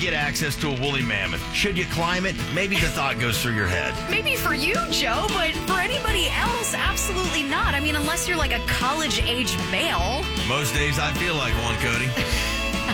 get access to a woolly mammoth. Should you climb it? Maybe the thought goes through your head. Maybe for you, Joe, but for anybody else, absolutely not. I mean, unless you're like a college-age male. Most days I feel like one, Cody.